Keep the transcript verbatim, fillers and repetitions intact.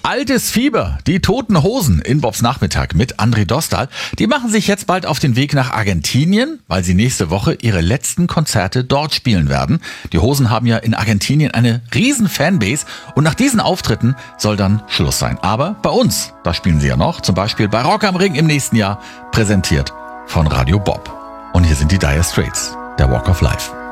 Altes Fieber, die Toten Hosen in Bobs Nachmittag mit André Dostal. Die machen sich jetzt bald auf den Weg nach Argentinien, weil sie nächste Woche ihre letzten Konzerte dort spielen werden. Die Hosen haben ja in Argentinien eine riesen Fanbase und nach diesen Auftritten soll dann Schluss sein. Aber bei uns, da spielen sie ja noch, zum Beispiel bei Rock am Ring im nächsten Jahr, präsentiert von Radio Bob. Und hier sind die Dire Straits, der Walk of Life.